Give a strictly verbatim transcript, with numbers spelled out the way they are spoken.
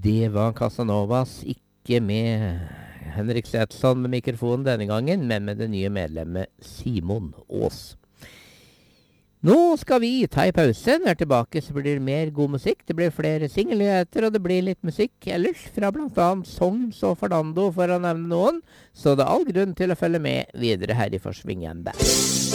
Det var Casanovas, ikke med Henrik Sætsson med mikrofonen denne gangen, men med det nye medlemmet Simon Aas. Nå skal vi ta i pause. Når tilbake så blir det mer god musikk. Det blir flere singelnyheter, og det blir litt musikk ellers fra blant annet Songs og Fernando, for å nevne noen. Så det er all grunn til å følge med videre her i Forsvingende.